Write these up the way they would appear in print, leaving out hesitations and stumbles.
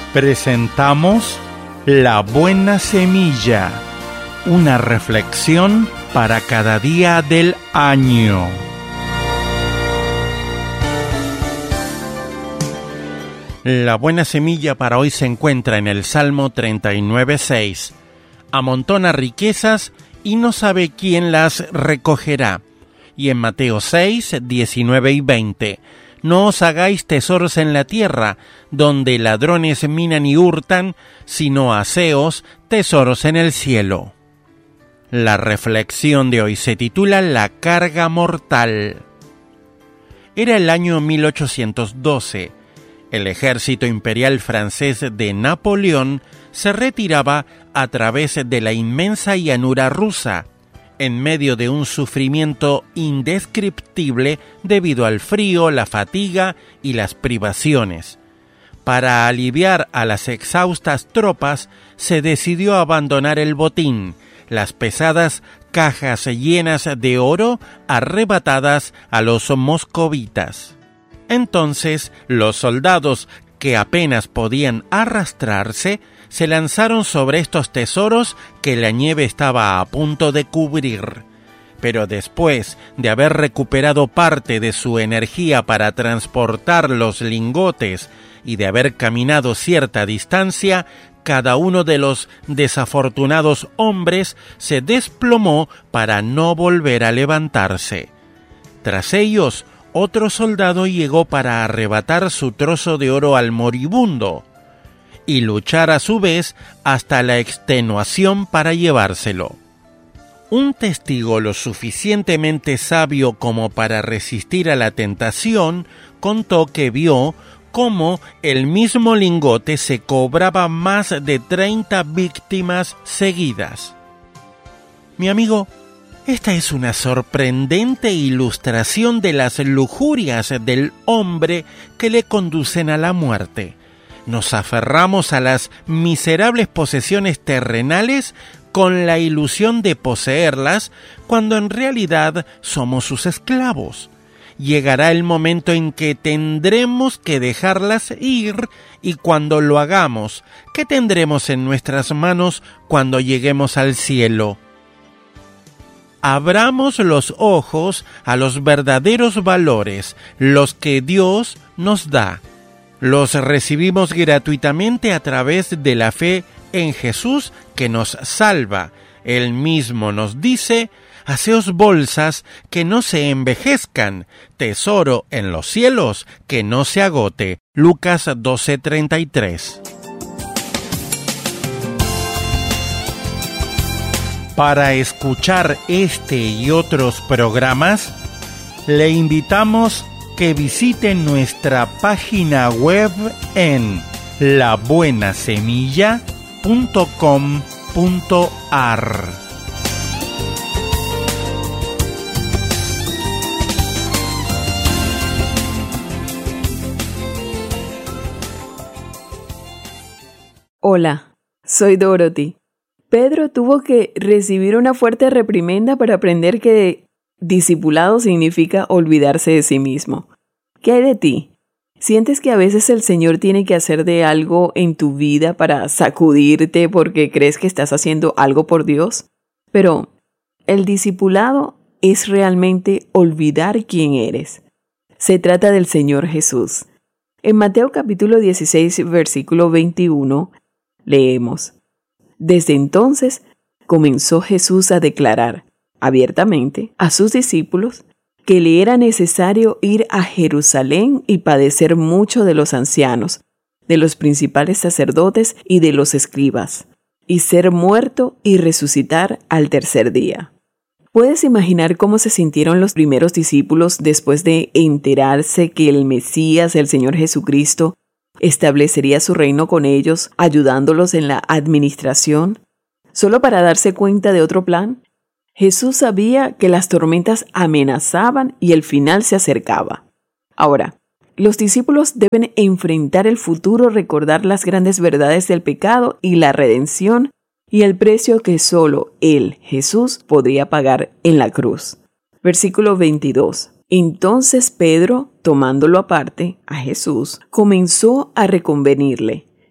Presentamos La Buena Semilla, una reflexión para cada día del año. La buena semilla para hoy se encuentra en el Salmo 39:6. Amontona riquezas y no sabe quién las recogerá. Y en Mateo 6:19 y 20. No os hagáis tesoros en la tierra, donde ladrones minan y hurtan, sino haceos tesoros en el cielo. La reflexión de hoy se titula La carga mortal. Era el año 1812. El ejército imperial francés de Napoleón se retiraba a través de la inmensa llanura rusa, en medio de un sufrimiento indescriptible debido al frío, la fatiga y las privaciones. Para aliviar a las exhaustas tropas, se decidió abandonar el botín, las pesadas cajas llenas de oro arrebatadas a los moscovitas. Entonces, los soldados, que apenas podían arrastrarse, se lanzaron sobre estos tesoros que la nieve estaba a punto de cubrir. Pero después de haber recuperado parte de su energía para transportar los lingotes y de haber caminado cierta distancia, cada uno de los desafortunados hombres se desplomó para no volver a levantarse. Tras ellos, otro soldado llegó para arrebatar su trozo de oro al moribundo y luchar a su vez hasta la extenuación para llevárselo. Un testigo lo suficientemente sabio como para resistir a la tentación contó que vio cómo el mismo lingote se cobraba más de 30 víctimas seguidas. Mi amigo, esta es una sorprendente ilustración de las lujurias del hombre que le conducen a la muerte. Nos aferramos a las miserables posesiones terrenales con la ilusión de poseerlas, cuando en realidad somos sus esclavos. Llegará el momento en que tendremos que dejarlas ir, y cuando lo hagamos, ¿qué tendremos en nuestras manos cuando lleguemos al cielo? Abramos los ojos a los verdaderos valores, los que Dios nos da. Los recibimos gratuitamente a través de la fe en Jesús, que nos salva. Él mismo nos dice: haceos bolsas que no se envejezcan, tesoro en los cielos que no se agote. Lucas 12:33. Para escuchar este y otros programas, le invitamos que visite nuestra página web en labuenasemilla.com.ar. Hola, soy Dorothy. Pedro tuvo que recibir una fuerte reprimenda para aprender que discipulado significa olvidarse de sí mismo. ¿Qué hay de ti? ¿Sientes que a veces el Señor tiene que hacer de algo en tu vida para sacudirte porque crees que estás haciendo algo por Dios? Pero el discipulado es realmente olvidar quién eres. Se trata del Señor Jesús. En Mateo capítulo 16, versículo 21, leemos: Desde entonces comenzó Jesús a declarar abiertamente a sus discípulos que le era necesario ir a Jerusalén y padecer mucho de los ancianos, de los principales sacerdotes y de los escribas, y ser muerto y resucitar al tercer día. ¿Puedes imaginar cómo se sintieron los primeros discípulos después de enterarse que el Mesías, el Señor Jesucristo, establecería su reino con ellos, ayudándolos en la administración? ¿Solo para darse cuenta de otro plan? Jesús sabía que las tormentas amenazaban y el final se acercaba. Ahora, los discípulos deben enfrentar el futuro, recordar las grandes verdades del pecado y la redención y el precio que solo Él, Jesús, podría pagar en la cruz. Versículo 22. Entonces Pedro, tomándolo aparte, a Jesús, comenzó a reconvenirle: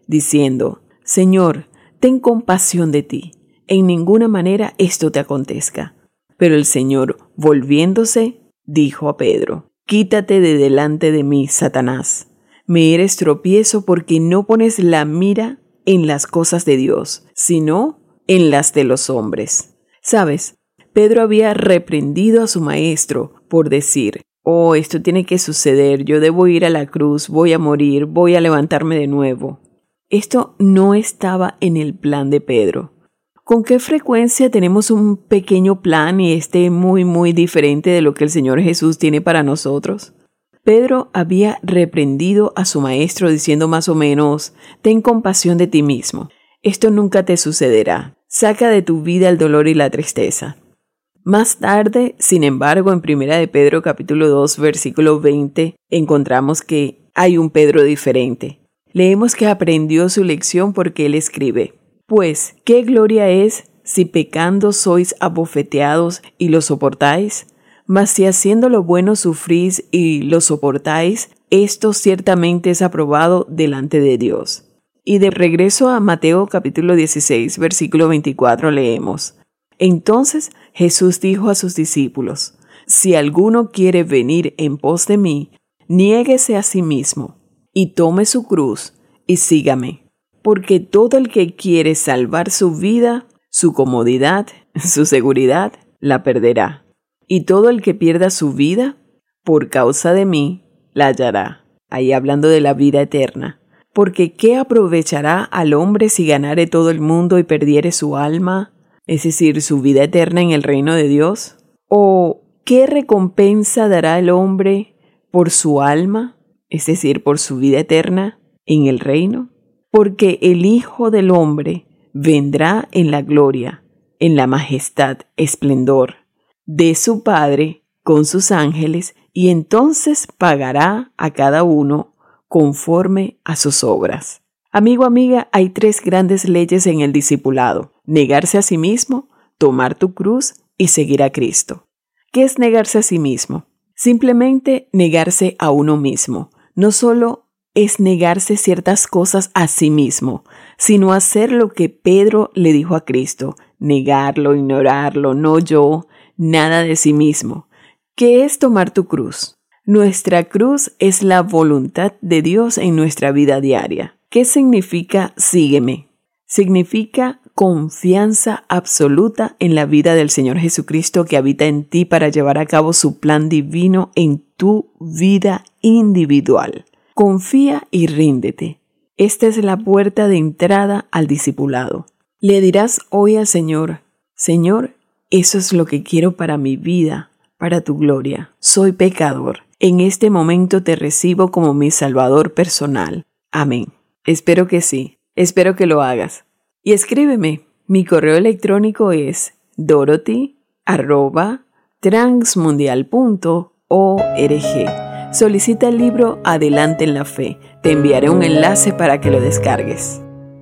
diciendo: Señor, ten compasión de ti. En ninguna manera esto te acontezca. Pero el Señor, volviéndose, dijo a Pedro: Quítate de delante de mí, Satanás. Me eres tropiezo porque no pones la mira en las cosas de Dios, sino en las de los hombres. ¿Sabes? Pedro había reprendido a su maestro por decir: Oh, esto tiene que suceder, yo debo ir a la cruz, voy a morir, voy a levantarme de nuevo. Esto no estaba en el plan de Pedro. ¿Con qué frecuencia tenemos un pequeño plan y muy diferente de lo que el Señor Jesús tiene para nosotros? Pedro había reprendido a su maestro diciendo más o menos: ten compasión de ti mismo. Esto nunca te sucederá. Saca de tu vida el dolor y la tristeza. Más tarde, sin embargo, en 1 de Pedro capítulo 2, versículo 20, encontramos que hay un Pedro diferente. Leemos que aprendió su lección porque él escribe: Pues, ¿qué gloria es si pecando sois abofeteados y lo soportáis? Mas si haciendo lo bueno sufrís y lo soportáis, esto ciertamente es aprobado delante de Dios. Y de regreso a Mateo capítulo 16, versículo 24 leemos: Entonces Jesús dijo a sus discípulos: Si alguno quiere venir en pos de mí, niéguese a sí mismo, y tome su cruz, y sígame. Porque todo el que quiere salvar su vida, su comodidad, su seguridad, la perderá. Y todo el que pierda su vida, por causa de mí, la hallará. Ahí hablando de la vida eterna. Porque ¿qué aprovechará al hombre si ganare todo el mundo y perdiere su alma? Es decir, su vida eterna en el reino de Dios. ¿O qué recompensa dará el hombre por su alma? Es decir, por su vida eterna en el reino. Porque el Hijo del Hombre vendrá en la gloria, en la majestad, esplendor de su Padre con sus ángeles, y entonces pagará a cada uno conforme a sus obras. Amigo, amiga, hay 3 grandes leyes en el discipulado: negarse a sí mismo, tomar tu cruz y seguir a Cristo. ¿Qué es negarse a sí mismo? Simplemente negarse a uno mismo. No solo es negarse ciertas cosas a sí mismo, sino hacer lo que Pedro le dijo a Cristo: negarlo, ignorarlo, no yo, nada de sí mismo. ¿Qué es tomar tu cruz? Nuestra cruz es la voluntad de Dios en nuestra vida diaria. ¿Qué significa sígueme? Significa confianza absoluta en la vida del Señor Jesucristo que habita en ti para llevar a cabo su plan divino en tu vida individual. Confía y ríndete. Esta es la puerta de entrada al discipulado. Le dirás hoy al Señor: Señor, eso es lo que quiero para mi vida, para tu gloria. Soy pecador. En este momento te recibo como mi Salvador personal. Amén. Espero que sí. Espero que lo hagas. Y escríbeme. Mi correo electrónico es dorothy@transmundial.org. Solicita el libro Adelante en la Fe. Te enviaré un enlace para que lo descargues.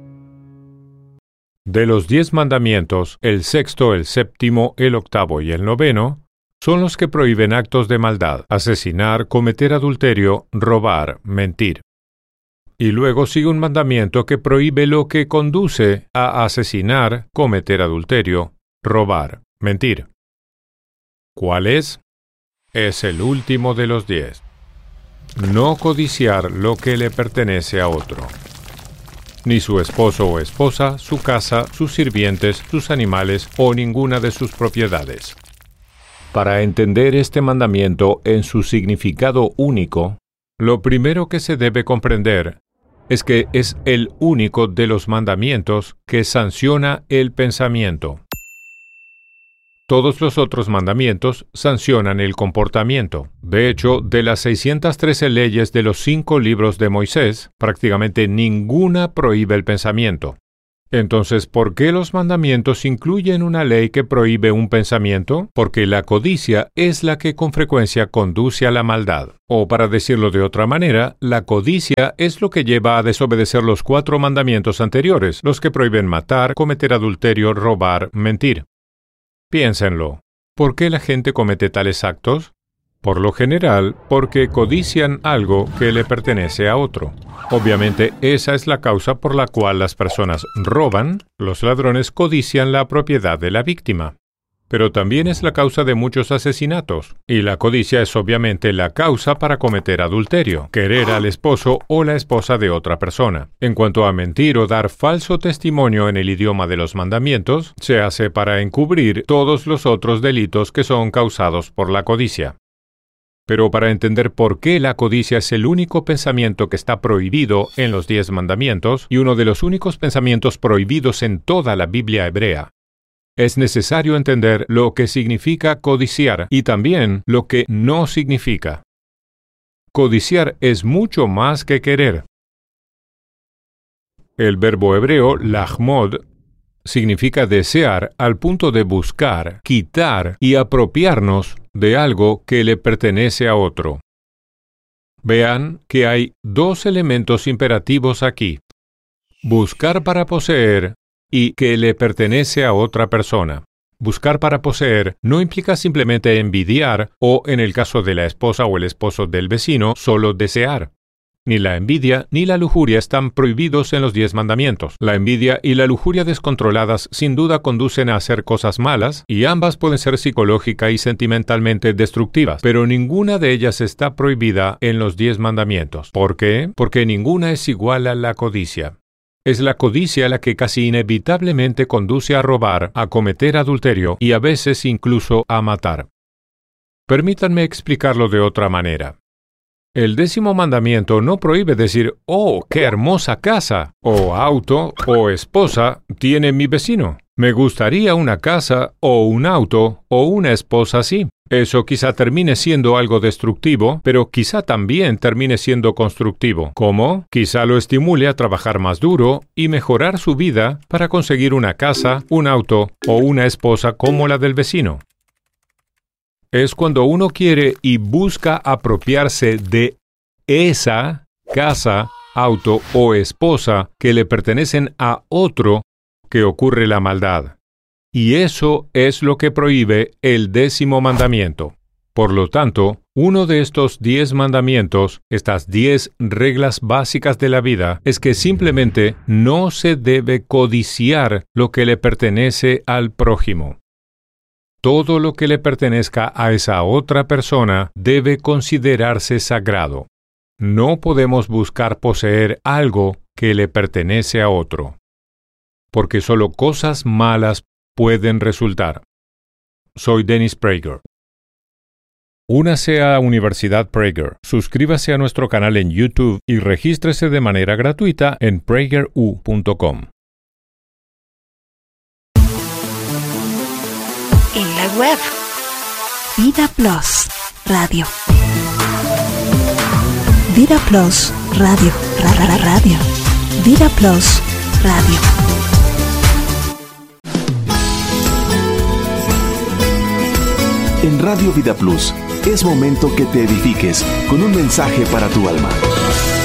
De los 10 mandamientos, el sexto, el séptimo, el octavo y el noveno son los que prohíben actos de maldad: asesinar, cometer adulterio, robar, mentir. Y luego sigue un mandamiento que prohíbe lo que conduce a asesinar, cometer adulterio, robar, mentir. ¿Cuál es? Es el último de los 10. No codiciar lo que le pertenece a otro. Ni su esposo o esposa, su casa, sus sirvientes, sus animales o ninguna de sus propiedades. Para entender este mandamiento en su significado único, lo primero que se debe comprender es que es el único de los mandamientos que sanciona el pensamiento. Todos los otros mandamientos sancionan el comportamiento. De hecho, de las 613 leyes de los 5 libros de Moisés, prácticamente ninguna prohíbe el pensamiento. Entonces, ¿por qué los mandamientos incluyen una ley que prohíbe un pensamiento? Porque la codicia es la que con frecuencia conduce a la maldad. O para decirlo de otra manera, la codicia es lo que lleva a desobedecer los 4 mandamientos anteriores, los que prohíben matar, cometer adulterio, robar, mentir. Piénsenlo. ¿Por qué la gente comete tales actos? Por lo general, porque codician algo que le pertenece a otro. Obviamente, esa es la causa por la cual las personas roban. Los ladrones codician la propiedad de la víctima. Pero también es la causa de muchos asesinatos. Y la codicia es obviamente la causa para cometer adulterio, querer al esposo o la esposa de otra persona. En cuanto a mentir o dar falso testimonio en el idioma de los mandamientos, se hace para encubrir todos los otros delitos que son causados por la codicia. Pero para entender por qué la codicia es el único pensamiento que está prohibido en los 10 mandamientos y uno de los únicos pensamientos prohibidos en toda la Biblia hebrea, es necesario entender lo que significa codiciar y también lo que no significa. Codiciar es mucho más que querer. El verbo hebreo lahmod significa desear al punto de buscar, quitar y apropiarnos de algo que le pertenece a otro. Vean que hay 2 elementos imperativos aquí: buscar para poseer y que le pertenece a otra persona. Buscar para poseer no implica simplemente envidiar o, en el caso de la esposa o el esposo del vecino, solo desear. Ni la envidia ni la lujuria están prohibidos en los 10 mandamientos. La envidia y la lujuria descontroladas sin duda conducen a hacer cosas malas, y ambas pueden ser psicológica y sentimentalmente destructivas, pero ninguna de ellas está prohibida en los 10 mandamientos. ¿Por qué? Porque ninguna es igual a la codicia. Es la codicia la que casi inevitablemente conduce a robar, a cometer adulterio y a veces incluso a matar. Permítanme explicarlo de otra manera. El 10º mandamiento no prohíbe decir, «Oh, qué hermosa casa, o auto, o esposa tiene mi vecino. Me gustaría una casa, o un auto, o una esposa así». Eso quizá termine siendo algo destructivo, pero quizá también termine siendo constructivo. ¿Cómo? Quizá lo estimule a trabajar más duro y mejorar su vida para conseguir una casa, un auto o una esposa como la del vecino. Es cuando uno quiere y busca apropiarse de esa casa, auto o esposa que le pertenecen a otro que ocurre la maldad. Y eso es lo que prohíbe el 10º mandamiento. Por lo tanto, uno de estos 10 mandamientos, estas 10 reglas básicas de la vida, es que simplemente no se debe codiciar lo que le pertenece al prójimo. Todo lo que le pertenezca a esa otra persona debe considerarse sagrado. No podemos buscar poseer algo que le pertenece a otro, porque solo cosas malas pueden resultar. Soy Dennis Prager. Únase a Universidad Prager, suscríbase a nuestro canal en YouTube y regístrese de manera gratuita en prageru.com. En la web Vida Plus Radio. Vida Plus Radio. Radio. Vida Plus Radio. En Radio Vida Plus, es momento que te edifiques con un mensaje para tu alma.